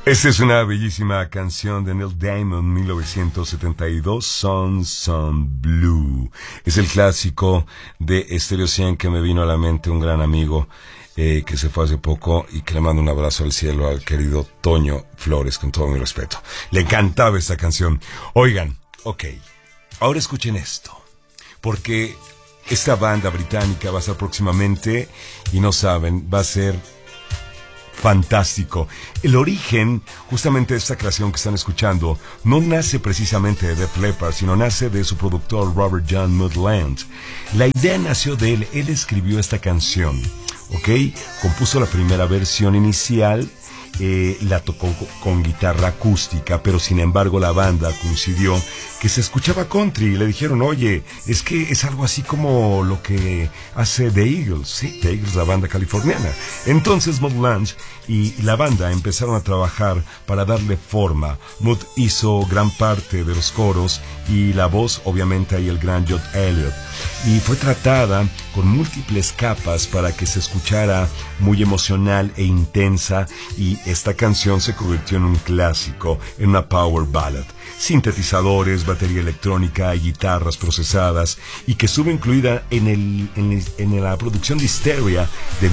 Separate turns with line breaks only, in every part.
Esta es una bellísima canción de Neil Diamond, 1972, Son Blue. Es el clásico de Stereo 100 que me vino a la mente un gran amigo que se fue hace poco y que le mando un abrazo al cielo al querido Toño Flores, con todo mi respeto. Le encantaba esta canción. Oigan, ok, ahora escuchen esto, porque esta banda británica va a estar próximamente, y no saben, va a ser fantástico. El origen, justamente de esta creación que están escuchando, no nace precisamente de Def Leppard, sino nace de su productor Robert John Mudland. La idea nació de él. Él escribió esta canción, ¿ok? Compuso la primera versión inicial, la tocó con guitarra acústica, pero sin embargo la banda coincidió que se escuchaba country y le dijeron, oye, es que es algo así como lo que hace The Eagles, sí, The Eagles, la banda californiana. Entonces Mudland y la banda empezaron a trabajar para darle forma. Mud hizo gran parte de los coros y la voz, obviamente ahí el gran John Elliott, y fue tratada con múltiples capas para que se escuchara muy emocional e intensa, y esta canción se convirtió en un clásico, en una power ballad. Sintetizadores, batería electrónica y guitarras procesadas, y que estuvo incluida en la producción de Hysteria de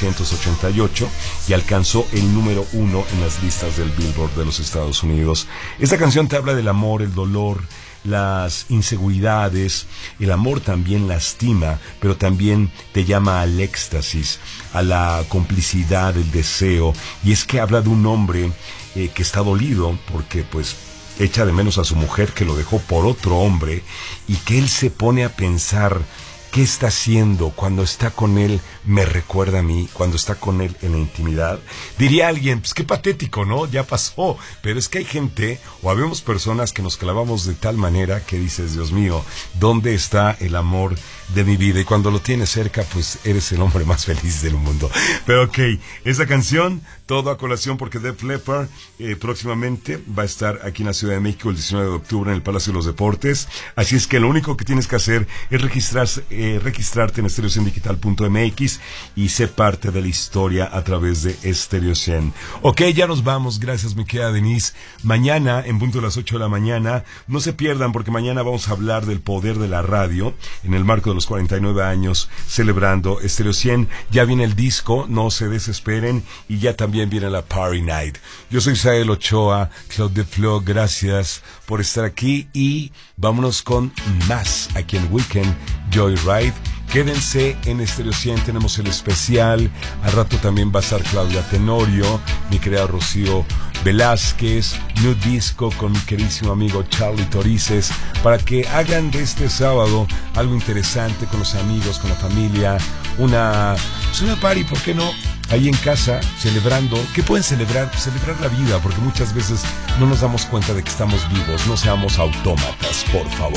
1988 y alcanzó el número 1 en las listas del Billboard de los Estados Unidos. Esta canción te habla del amor, el dolor, las inseguridades. El amor también lastima, pero también te llama al éxtasis, a la complicidad, el deseo. Y es que habla de un hombre que está dolido porque pues echa de menos a su mujer, que lo dejó por otro hombre, y que él se pone a pensar qué está haciendo. Cuando está con él me recuerda a mí, cuando está con él en la intimidad. Diría alguien, pues qué patético, ¿no? Ya pasó. Pero es que hay gente, o habemos personas que nos clavamos de tal manera que dices, Dios mío, ¿dónde está el amor de mi vida? Y cuando lo tienes cerca, pues eres el hombre más feliz del mundo. Pero ok, esa canción, todo a colación porque Def Leppard próximamente va a estar aquí en la Ciudad de México el 19 de octubre en el Palacio de los Deportes. Así es que lo único que tienes que hacer es registrarte en estereociendigital.mx y ser parte de la historia a través de Stereo 100. Ok, ya nos vamos. Gracias, mi querida Denise. Mañana, en punto de las 8 de la mañana, no se pierdan, porque mañana vamos a hablar del poder de la radio en el marco de los 49 años celebrando Stereo 100. Ya viene el disco, no se desesperen, y ya también viene la Party Night. Yo soy Sael Ochoa, Claude Flo, gracias por estar aquí, y vámonos con más aquí en Weekend Joyride. Quédense en Stereo 100, tenemos el especial. Al rato también va a estar Claudia Tenorio, mi querida Rocío Velázquez, New Disco con mi queridísimo amigo Charlie Torices, para que hagan de este sábado algo interesante con los amigos, con la familia, una party, ¿por qué no? Ahí en casa, celebrando. ¿Qué pueden celebrar? Pues celebrar la vida, porque muchas veces no nos damos cuenta de que estamos vivos. No seamos autómatas, por favor.